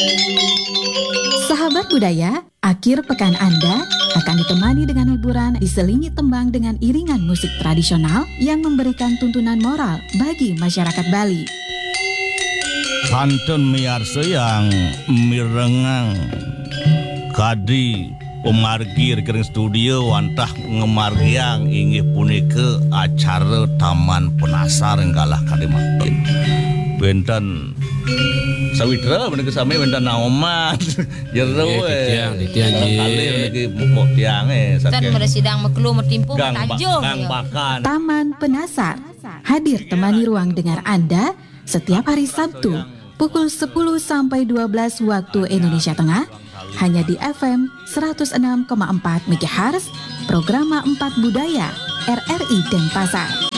Sahabat budaya, akhir pekan Anda akan ditemani dengan hiburan diselingi tembang dengan iringan musik tradisional yang memberikan tuntunan moral bagi masyarakat Bali. Kantun miarsa yang mirengang kadi pemargir kering studio wantah ngemargiang inggih punika acara Taman Penasar enggalah kadimakin. Benten sawitra menika sami benten naoman jero titiang kali niki mukok tiang Kan meresidang mekelu mertimpu gang tanjung. bakan. Taman Penasar hadir temani ruang dengar Anda setiap hari Sabtu pukul 10 sampai 12 waktu Indonesia Tengah hanya di FM 106,4 MHz Programa 4 Budaya RRI Denpasar.